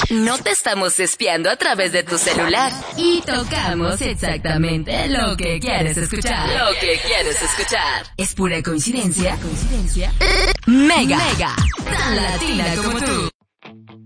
No te estamos espiando a través de tu celular. Y tocamos exactamente lo que quieres escuchar. Lo que quieres escuchar. Es pura coincidencia. Mega. Tan latina como tú.